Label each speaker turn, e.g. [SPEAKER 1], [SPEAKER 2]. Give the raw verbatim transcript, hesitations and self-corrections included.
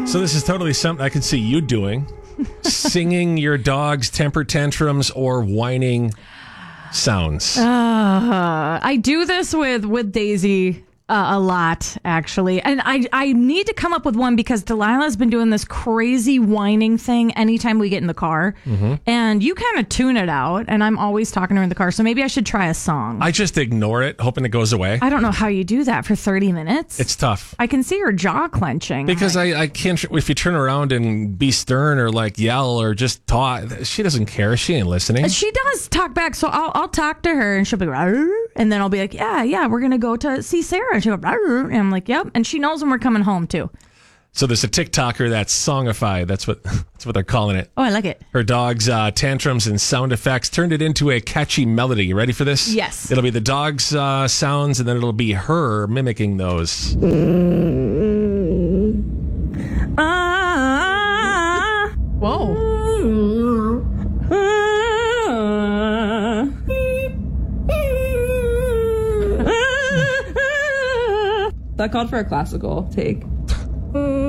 [SPEAKER 1] So this is totally something I can see you doing. Singing your dog's temper tantrums or whining sounds.
[SPEAKER 2] Uh, I do this with, with Daisy uh, a lot, actually. And I, I need to come up with one because Delilah's been doing this crazy whining thing anytime we get in the car. Mm-hmm. And you kind of tune it out. And I'm always talking to her in the car. So maybe I should try a song.
[SPEAKER 1] I just ignore it, hoping it goes away.
[SPEAKER 2] I don't know how you do that for thirty minutes.
[SPEAKER 1] It's tough.
[SPEAKER 2] I can see her jaw clenching.
[SPEAKER 1] Because I, I can't, if you turn around and be stern or like yell or just talk, she doesn't care. She ain't listening.
[SPEAKER 2] She does talk back. So I'll, I'll talk to her and she'll be like, and then I'll be like, yeah, yeah, we're going to go to see Sarah. And she'll go, and I'm like, yep. And she knows when we're coming home too.
[SPEAKER 1] So there's a TikToker that's songified. That's what that's what they're calling it.
[SPEAKER 2] Oh, I like it.
[SPEAKER 1] Her dog's uh, tantrums and sound effects turned it into a catchy melody. You ready for this?
[SPEAKER 2] Yes.
[SPEAKER 1] It'll be the dog's uh, sounds, and then it'll be her mimicking those.
[SPEAKER 2] Ah. Whoa.
[SPEAKER 3] That called for a classical take.